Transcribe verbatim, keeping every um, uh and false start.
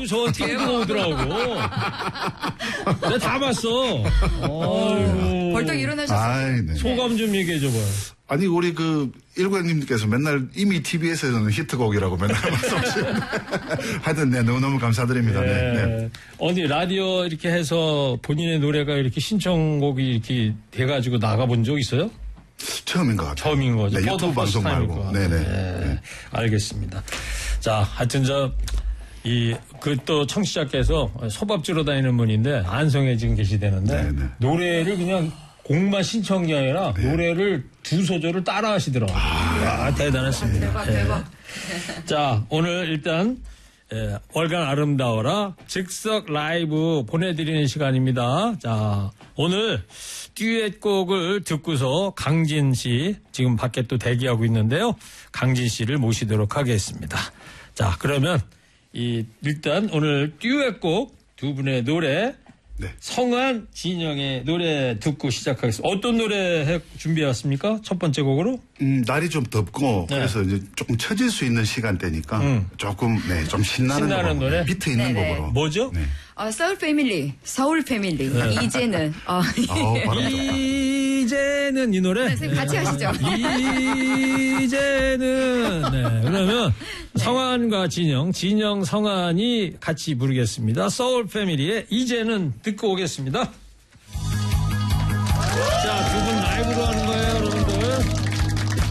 어우, 저 팅도 오더라고. 내가 다 봤어. 어이구. 벌떡 일어나셨어요. 네. 소감 좀 얘기해줘봐요. 아니, 우리 그, 일구형님께서 맨날 이미 티비에서는 히트곡이라고 맨날 말씀하시는데. 하여튼, 네, 너무너무 감사드립니다. 네. 네. 네. 어디, 라디오 이렇게 해서 본인의 노래가 이렇게 신청곡이 이렇게 돼가지고 나가본 적 있어요? 처음인 것 같아요. 처음인 거죠. 네, 유튜브 방송 말고. 네네. 네. 네. 알겠습니다. 자, 하여튼 저, 이, 그 또 청취자께서 소밥 주러 다니는 분인데, 안성에 지금 계시다는데, 네네. 노래를 그냥 곡만 신청이 아니라 네. 노래를 두 소절을 따라 하시더라고요. 아, 아, 대단했습니다. 대박, 대박. 네. 자, 오늘 일단, 예, 월간 아름다워라 즉석 라이브 보내드리는 시간입니다. 자, 오늘 듀엣곡을 듣고서 강진 씨, 지금 밖에 또 대기하고 있는데요. 강진 씨를 모시도록 하겠습니다. 자, 그러면 이 일단 오늘 듀엣곡 두 분의 노래 네. 성한, 진영의 노래 듣고 시작하겠습니다. 어떤 노래 해, 준비해왔습니까? 첫 번째 곡으로? 음, 날이 좀 덥고 네. 그래서 이제 조금 처질 수 있는 시간대니까 음. 조금 네, 좀 신나는, 신나는 곡으로, 노래? 비트 있는 네네. 곡으로. 뭐죠? 네. 어, 서울 패밀리, 서울 패밀리. 네. 이제는. 어. 어, 이제는 이 노래? 네, 선생님 같이 하시죠. 이제는. 네, 그러면 네. 성환과 진영, 진영, 성환이 같이 부르겠습니다. 서울 패밀리의 이제는 듣고 오겠습니다. 자, 두 분 라이브로 하는 거예요, 여러분.